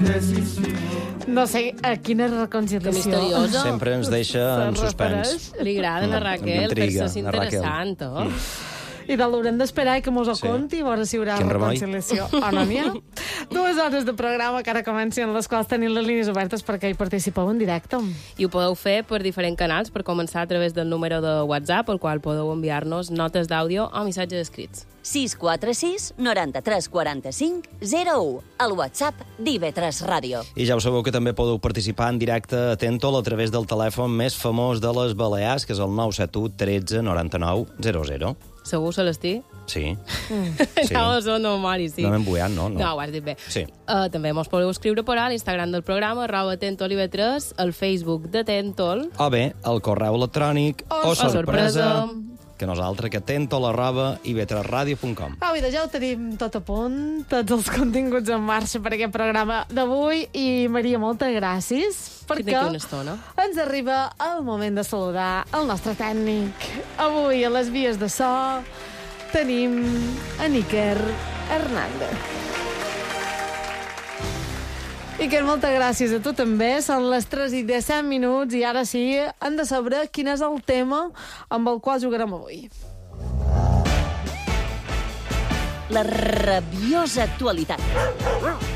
No sé, a quina reconciliació. Que misteriosa. Sempre ens deixa en suspens. Li agrada a Raquel, Amb intriga, per ser a Raquel. interessant, oh? I de l'haurem d'esperar que mos ho Sí. conti, a veure si hi haurà Quin remei. reconciliació o no n'hi ha. 2 hores de programa que ara comencen, les quals tenim les línies obertes perquè hi participeu en directe. I ho podeu fer per diferents canals, per començar a través del número de WhatsApp, al qual podeu enviar-nos notes d'àudio o missatges escrits. 646 93 45 01. El WhatsApp d'IV3 Ràdio. I ja ho sabeu que també podeu participar en directe a Tentol a través del telèfon més famós de les Balears, que és el 971 13 99 00. Segur, Celestí? Sí. Sí. Ja ho són de memòria, sí. No m'hem buiat, no? No, ho has dit bé. Sí. També mos podeu escriure per a l'Instagram del programa, @tentolive3, el Facebook de Tentol. O bé, el correu electrònic O sorpresa. que nosaltres, que tentol@ib3radio.com. Au, i ja ho tenim tot a punt, tots els continguts en marxa per aquest programa d'avui. I, Maria, moltes gràcies, perquè d'aquí una estona ens arriba el moment de saludar el nostre tècnic. Avui, a les vies de so, tenim en Iker Hernández. Iker, moltes gràcies a tu també. Són les 3:17 i ara sí, hem de saber quin és el tema amb el qual jugarem avui. La rabiosa actualitat.